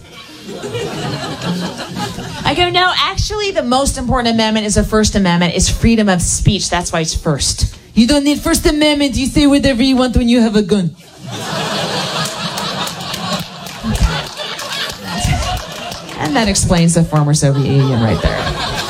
S10: I go, no, actually the most important amendment is the First Amendment. It's freedom of speech. That's why it's first. You don't need First Amendment. You say whatever you want when you have a gun. And that explains the former Soviet Union right there.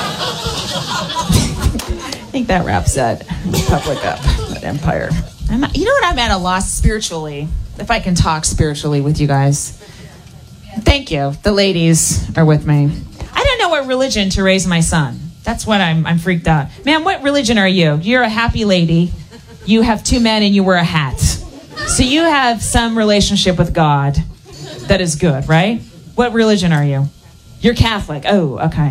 S10: I think that wraps that republic up, that empire. I'm, you know what? I'm at a loss spiritually, if I can talk spiritually with you guys. Thank you. The ladies are with me. I don't know what religion to raise my son. That's what I'm, I'm freaked out. Man, what religion are you? You're a happy lady. You have two men and you wear a hat. So you have some relationship with God that is good, right? What religion are you? You're Catholic. Oh, okay.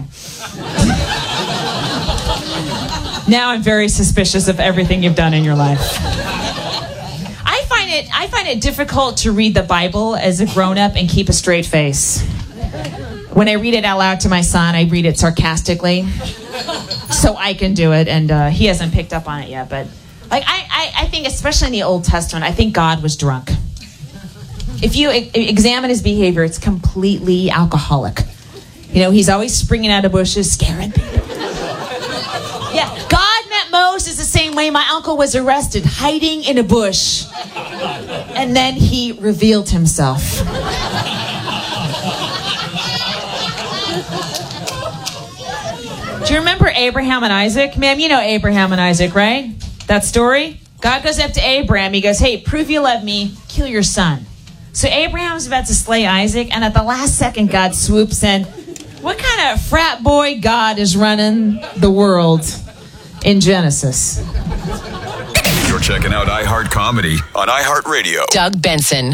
S10: Now I'm very suspicious of everything you've done in your life. I find it I find it difficult to read the Bible as a grown-up and keep a straight face. When I read it out loud to my son, I read it sarcastically, so I can do it, and uh, he hasn't picked up on it yet. But like I, I, I think, especially in the Old Testament, I think God was drunk. If you e- examine his behavior, it's completely alcoholic. You know, he's always springing out of bushes, scaring people. Yeah, God met Moses the same way my uncle was arrested, hiding in a bush. And then he revealed himself. Do you remember Abraham and Isaac? Ma'am, you know Abraham and Isaac, right? That story? God goes up to Abraham. He goes, hey, prove you love me. Kill your son. So Abraham's about to slay Isaac, and at the last second, God swoops in. What kind of frat boy God is running the world in Genesis?
S2: You're checking out iHeart Comedy on iHeartRadio.
S3: Doug Benson.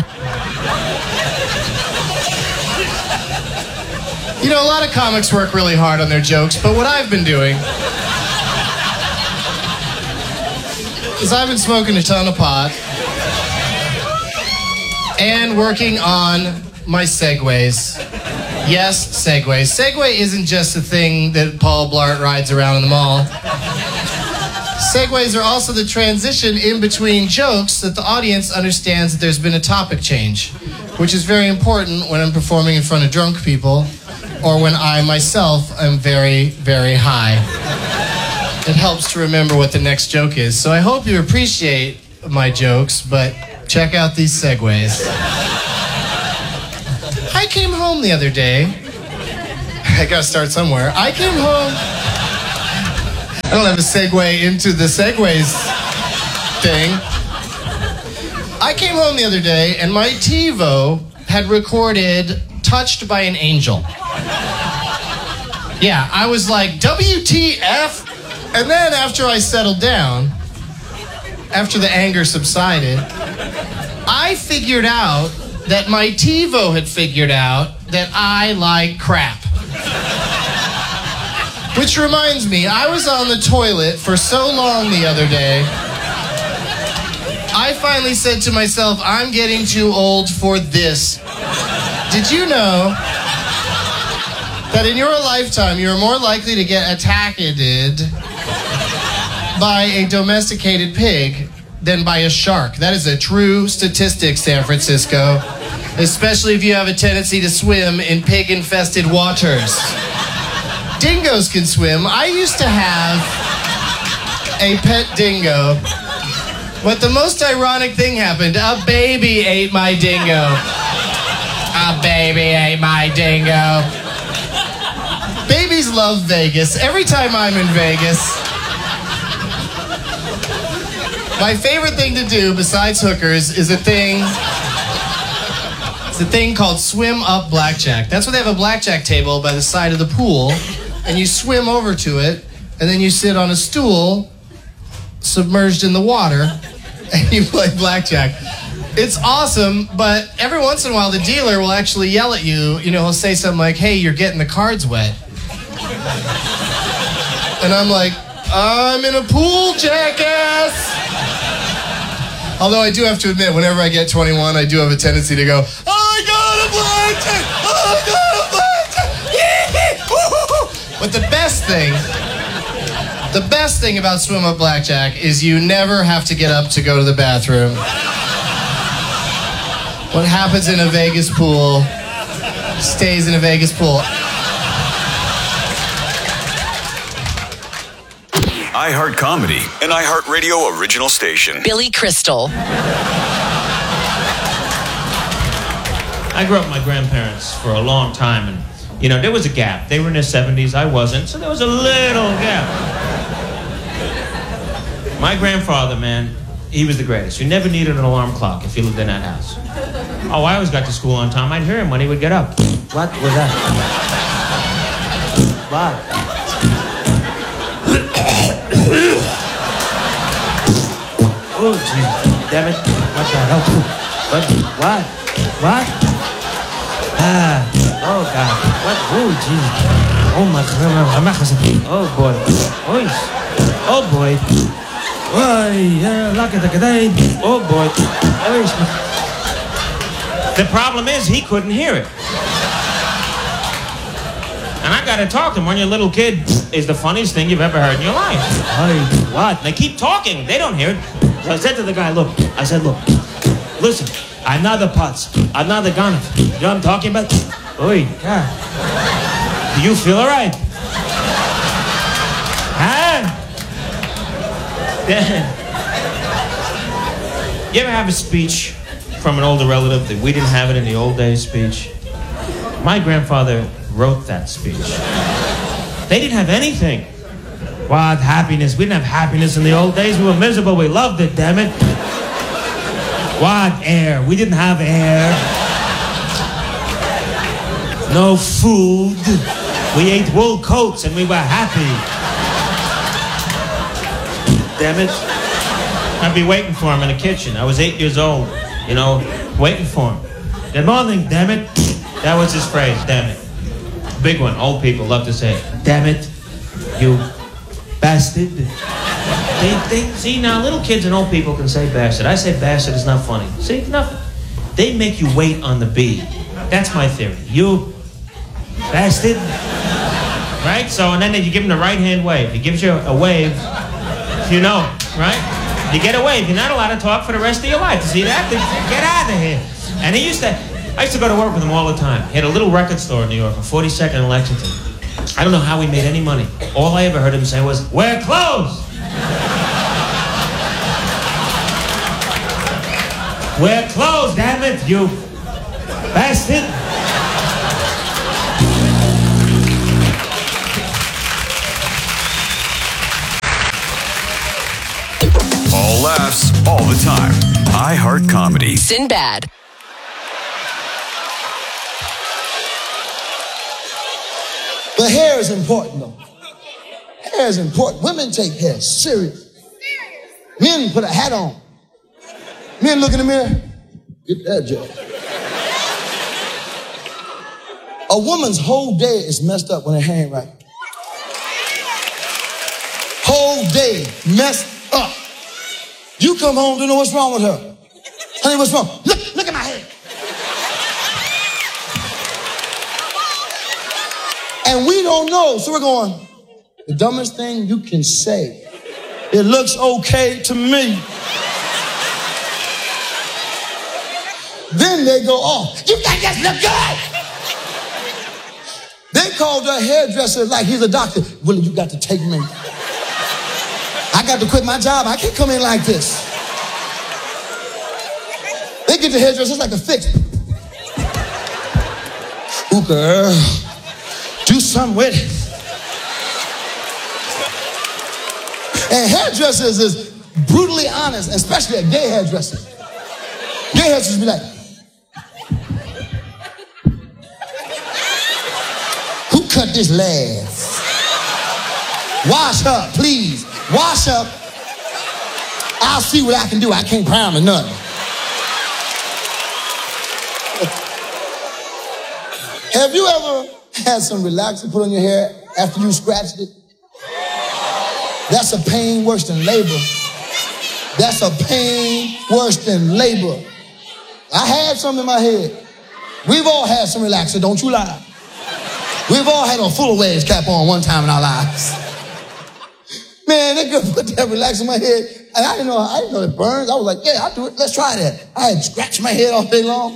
S23: You know, a lot of comics work really hard on their jokes, but what I've been doing is I've been smoking a ton of pot and working on my segues. Yes, Segways. Segway isn't just a thing that Paul Blart rides around in the mall. Segues are also the transition in between jokes that the audience understands that there's been a topic change, which is very important when I'm performing in front of drunk people or when I myself am very, very high. It helps to remember what the next joke is. So I hope you appreciate my jokes, but check out these segues. I came home the other day. I gotta start somewhere. I came home. I don't have a segue into the segues thing. I came home the other day and my TiVo had recorded Touched by an Angel. Yeah, I was like, W T F? And then after I settled down, after the anger subsided, I figured out that my TiVo had figured out that I like crap. Which reminds me, I was on the toilet for so long the other day, I finally said to myself, I'm getting too old for this. Did you know that in your lifetime, you're more likely to get attacked by a domesticated pig than by a shark? That is a true statistic, San Francisco. Especially if you have a tendency to swim in pig-infested waters. Dingoes can swim. I used to have a pet dingo. But the most ironic thing happened. A baby ate my dingo. A baby ate my dingo. Babies love Vegas. Every time I'm in Vegas, my favorite thing to do besides hookers is a thing... It's a thing called swim up blackjack. That's what they have a blackjack table by the side of the pool, and you swim over to it, and then you sit on a stool submerged in the water, and you play blackjack. It's awesome, but every once in a while the dealer will actually yell at you. You know, he'll say something like, hey, you're getting the cards wet. And I'm like, I'm in a pool, jackass! Although I do have to admit, whenever I get twenty-one, I do have a tendency to go, I got a blackjack! I got a blackjack! Yeah! But the best thing, the best thing about Swim Up Blackjack is you never have to get up to go to the bathroom. What happens in a Vegas pool stays in a Vegas pool.
S2: iHeart Comedy, an iHeartRadio original station.
S3: Billy Crystal.
S7: I grew up with my grandparents for a long time, and, you know, there was a gap. They were in their seventies, I wasn't, so there was a little gap. My grandfather, man, he was the greatest. You never needed an alarm clock if you lived in that house. Oh, I always got to school on time. I'd hear him when he would get up. What was that? What? Oh, jeez. Damn it. What the hell? What? What? What? Ah. Oh, God. What? Oh, jeez. Oh, my God. Oh, boy. Oh, boy. Oh, yeah. Oh, boy. The problem is he couldn't hear it. And I gotta talk to him. When you're a little kid, is the funniest thing you've ever heard in your life. Hey, what? And they keep talking. They don't hear it. So I said to the guy, look, I said, look, listen, I'm not the putz. I'm not the gunner. You know what I'm talking about? Oi, God. Do you feel all right? Huh? You ever have a speech from an older relative that we didn't have it in the old days speech? My grandfather wrote that speech. They didn't have anything. What happiness? We didn't have happiness in the old days. We were miserable. We loved it, damn it. What air? We didn't have air. No food. We ate wool coats and we were happy. Damn it. I'd be waiting for him in the kitchen. I was eight years old, you know, waiting for him. Good morning, damn it. That was his phrase, damn it. Big one. Old people love to say it. Damn it, you bastard. They, they, see, now little kids and old people can say bastard. I say bastard is not funny. See, nothing. They make you wait on the B. That's my theory. You bastard. Right? So, and then you give him the right hand wave. He gives you a wave. You know, right? You get away. You're not allowed to talk for the rest of your life. See that? Get out of here. And he used to, I used to go to work with him all the time. He had a little record store in New York on forty-second and Lexington. I don't know how he made any money. All I ever heard him say was, wear clothes! Wear clothes, damn it, you bastard!
S2: All laughs, all the time. iHeart Comedy.
S3: Sinbad.
S11: But hair is important, though. Hair is important. Women take hair serious. Men put a hat on. Men look in the mirror. Get that job. A woman's whole day is messed up when her hair ain't right. Whole day messed up. You come home, don't know what's wrong with her. Honey, what's wrong? Look, look at my hair. And we don't know, so we're going, the dumbest thing you can say. It looks okay to me. Then they go off. You think this look good? They called her hairdresser like he's a doctor. Willie, you got to take me. I got to quit my job. I can't come in like this. They get the hairdresser, it's like a fix. Ooh, girl, do something with it. And hairdressers is brutally honest, especially a gay hairdresser. Gay hairdressers be like, who cut this last? Wash up, please. Wash up. I'll see what I can do. I can't promise nothing. Have you ever had some relaxer put on your hair after you scratched it? That's a pain worse than labor. That's a pain worse than labor. I had some in my head. We've all had some relaxer, don't you lie. We've all had a full waves cap on one time in our lives. Man, they could put that relaxer in my head, and I didn't know, I didn't know it burns. I was like, yeah, I'll do it. Let's try that. I had scratched my head all day long.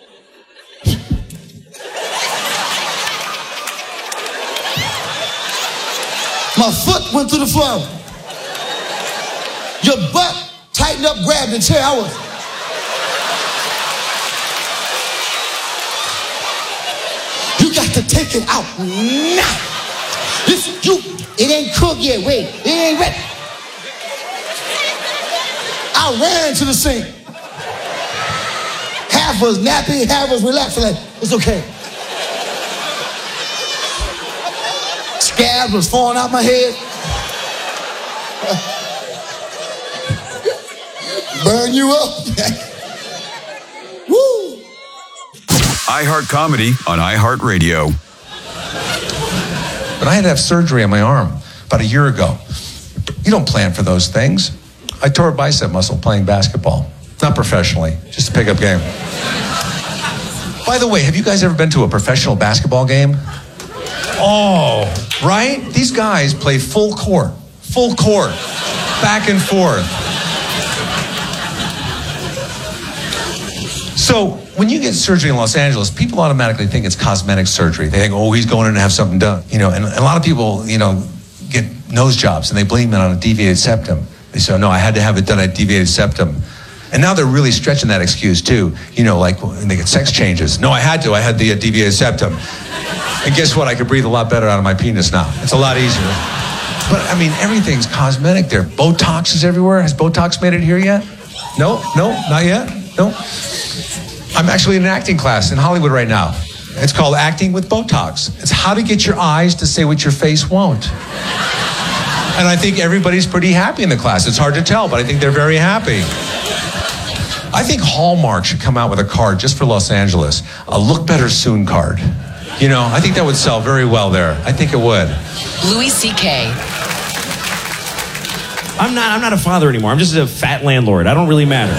S11: My foot went through the floor. Your butt tightened up, grabbed the chair. I was. You got to take it out now. This, you, it ain't cooked yet. Wait, it ain't ready. I ran to the sink. Half was nappy, half was relaxed. Like, it's okay. Scabs was falling out my head. Burn you up. Woo.
S2: iHeart Comedy on iHeartRadio.
S12: But I had to have surgery on my arm about a year ago. You don't plan for those things. I tore a bicep muscle playing basketball. Not professionally, just a pickup game. By the way, have you guys ever been to a professional basketball game? Oh, right? These guys play full court, full court, back and forth. So when you get surgery in Los Angeles, people automatically think it's cosmetic surgery. They think, oh, he's going in to have something done. You know, and a lot of people, you know, get nose jobs and they blame it on a deviated septum. They say, oh, no, I had to have it done at deviated septum. And now they're really stretching that excuse too. You know, like when they get sex changes. No, I had to. I had the uh, deviated septum. And guess what? I could breathe a lot better out of my penis now. It's a lot easier. But I mean, everything's cosmetic there. Botox is everywhere. Has Botox made it here yet? No, no, not yet. No. I'm actually in an acting class in Hollywood right now. It's called Acting with Botox. It's how to get your eyes to say what your face won't. And I think everybody's pretty happy in the class. It's hard to tell, but I think they're very happy. I think Hallmark should come out with a card just for Los Angeles. A Look Better Soon card. You know, I think that would sell very well there. I think it would.
S3: Louis C K.
S13: I'm not, I'm not a father anymore. I'm just a fat landlord. I don't really matter.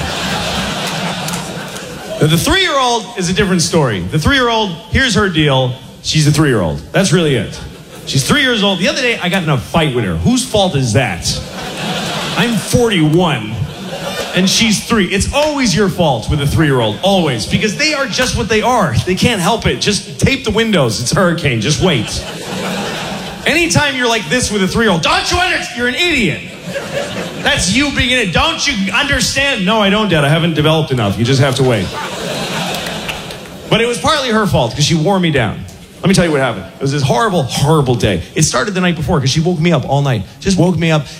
S13: The three-year-old is a different story. The three-year-old, here's her deal. She's a three-year-old. That's really it. She's three years old. The other day, I got in a fight with her. Whose fault is that? I'm forty-one. And she's three. It's always your fault with a three-year-old. Always. Because they are just what they are. They can't help it. Just tape the windows. It's a hurricane. Just wait. Anytime you're like this with a three-year-old, don't you understand? You're an idiot. That's you being in it. Don't you understand? No, I don't, Dad. I haven't developed enough. You just have to wait. But it was partly her fault because she wore me down. Let me tell you what happened. It was this horrible, horrible day. It started the night before because she woke me up all night. Just woke me up